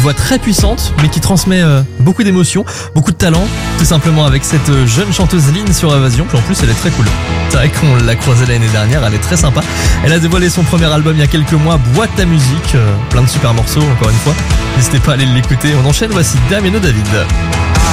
voix très puissante, mais qui transmet beaucoup d'émotions, beaucoup de talent, tout simplement avec cette jeune chanteuse Lynn sur Invasion. En plus, elle est très cool. C'est vrai qu'on l'a croisée l'année dernière, elle est très sympa. Elle a dévoilé son premier album il y a quelques mois, Boîte ta musique, plein de super morceaux encore une fois. N'hésitez pas à aller l'écouter. On enchaîne, voici Damien David.